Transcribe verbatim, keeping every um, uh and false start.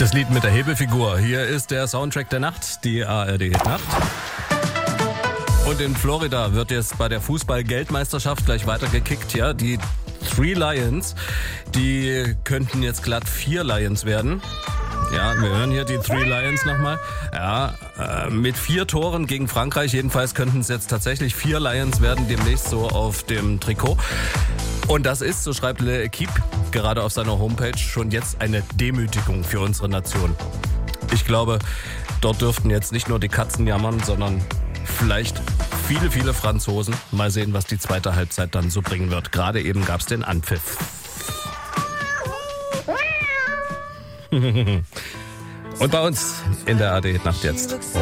Das Lied mit der Hebefigur. Hier ist der Soundtrack der Nacht, die A R D-Nacht. Und in Florida wird jetzt bei der Fußball-Weltmeisterschaft gleich weitergekickt. Ja, die Three Lions, die könnten jetzt glatt vier Lions werden. Ja, wir hören hier die Three Lions nochmal. Ja, äh, mit vier Toren gegen Frankreich. Jedenfalls könnten es jetzt tatsächlich vier Lions werden, demnächst so auf dem Trikot. Und das ist, so schreibt L'Equipe gerade auf seiner Homepage, schon jetzt eine Demütigung für unsere Nation. Ich glaube, dort dürften jetzt nicht nur die Katzen jammern, sondern vielleicht viele, viele Franzosen. Mal sehen, was die zweite Halbzeit dann so bringen wird. Gerade eben gab es den Anpfiff. Und bei uns in der A R D Nacht jetzt.